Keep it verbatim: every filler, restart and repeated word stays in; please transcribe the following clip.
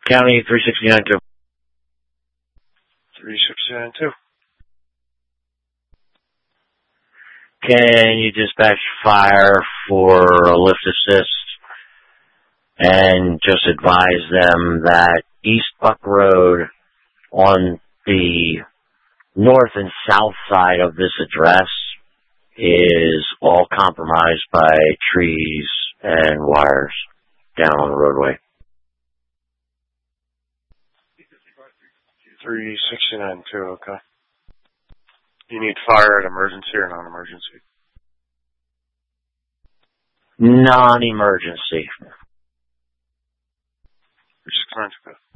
County three sixty-nine two. three sixty-nine two. Can you dispatch fire for a lift assist and just advise them that East Buck Road on the north and south side of this address is all compromised by trees and wires down on the roadway. three sixty-nine two, okay. You need fire at emergency or non-emergency? Non-emergency. three sixty-nine two.